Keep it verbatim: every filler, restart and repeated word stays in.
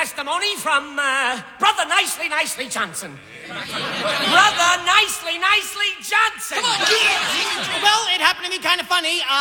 testimony from uh, Brother Nicely Nicely Johnson. Brother Nicely Nicely Johnson. Come on. Well, it happened to be kind of funny. Uh,